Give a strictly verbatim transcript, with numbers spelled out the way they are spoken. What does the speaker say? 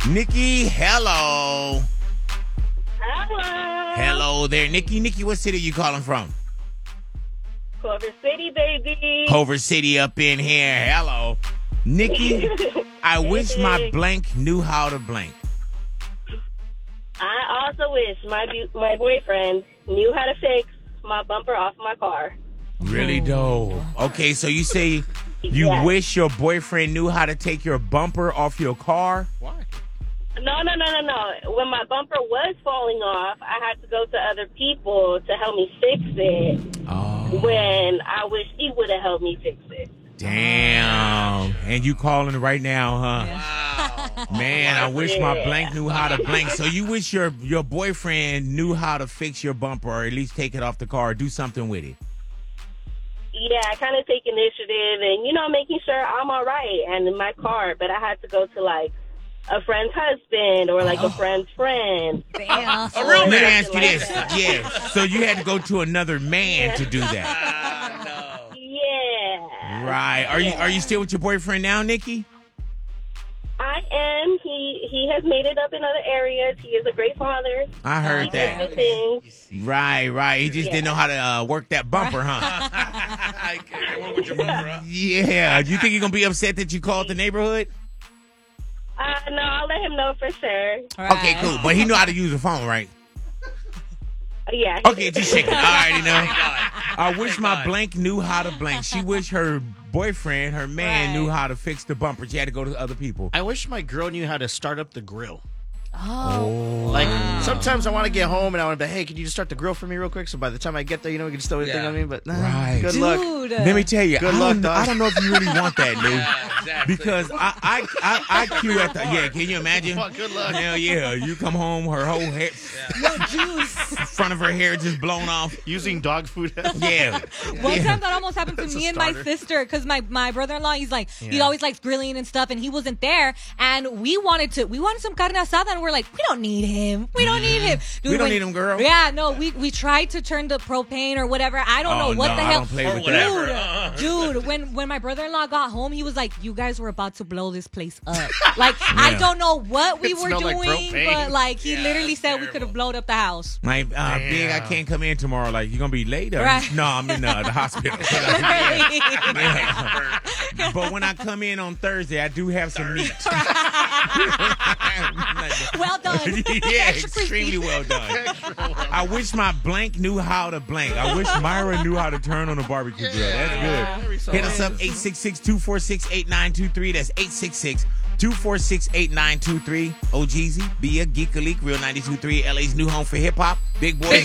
Nikki, hello. Hello. Hello there. Nikki, Nikki, what city you calling from? Culver City, baby. Culver City up in here. Hello. Nikki, I wish my blank knew how to blank. I also wish my bu- my boyfriend knew how to fix my bumper off my car. Really dope. Okay, so you say you Yes. wish your boyfriend knew how to take your bumper off your car? Why? No, no, no, no, no. When my bumper was falling off, I had to go to other people to help me fix it. Oh, When I wish he would have helped me fix it. damn. And you calling right now, huh? Wow. Man, I wish my Yeah. blank knew how to blank. So you wish your, your boyfriend knew how to fix your bumper or at least take it off the car or do something with it. Yeah, I kind of take initiative and, you know, making sure I'm all right and in my car. But I had to go to, like, a friend's husband or, like, a friend's friend. Damn. Oh, Let me ask you Like this. that. Yeah. So you had to go to another man to do that. Ah, no. Yeah. Right. Are you are you still with your boyfriend now, Nikki? I am. He he has made it up in other areas. He is a great father. I heard He does that. good things. Right, right. He just didn't know how to uh, work that bumper, huh? I can't work with your bumper, huh? Yeah. Do you think he's gonna be upset that you called the neighborhood? Uh, no, I'll let him know for sure. Okay, cool. But he knew how to use the phone, right? Uh, yeah. he Okay, did. just shaking. I already know. God. I wish my God. blank knew how to blank. She wish her boyfriend, her man, Right. knew how to fix the bumper. She had to go to other people. I wish my girl knew how to start up the grill. Oh. Like, sometimes I want to get home and I want to be, hey, can you just start the grill for me real quick? So by the time I get there, you know, we can still everything Yeah. on me. But nah, Right. good luck. Dude. Let me tell you, Good I, luck, don't, dog. I don't know if you really want that, dude. Yeah, exactly. Because I, I, I, I queue at the, yeah, can you imagine? Well, good luck. Hell yeah. You come home, her whole hair, No juice. front of her hair just blown off. Using dog food. Yeah. One yeah. time that almost happened to That's a me and my starter. sister because my, my brother-in-law, he's like, he Yeah. always likes grilling and stuff, and he wasn't there. And we wanted to, we wanted some carne asada, and we're like, we don't need him. We don't need him. Dude, We don't when- need him, girl. Yeah, no, we, we tried to turn the propane or whatever. I don't Oh, know what no, the I hell. don't play Or with whatever. that. Uh-uh. Dude, dude, when, when my brother-in-law got home, he was like, you guys were about to blow this place up. Like, I don't know what we It were smelled like doing, propane. but like, he Yeah, literally it's said we terrible. could have blown up the house. Like, uh, big, I Damn. can't come in tomorrow. Like, you gonna be late? Or, Right. No, I'm in uh, the hospital. Yeah. But when I come in on Thursday, I do have some meat. Well done. Yeah, Extra crispy. extremely well done. I wish my blank knew how to blank. I wish Myra knew how to turn on a barbecue grill. That's good. Hit us up, eight six six, two four six, eight nine two three. That's eight six six, two four six, eight nine two three. O Jeezy, Bia, Geek a Leak, Real ninety-two point three, L A's new home for hip-hop. Big Boy.